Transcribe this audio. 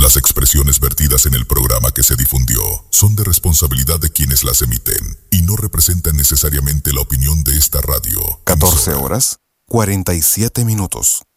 Las expresiones vertidas en el programa que se difundió son de responsabilidad de quienes las emiten y no representan necesariamente la opinión de esta radio. 14 horas, 47 minutos.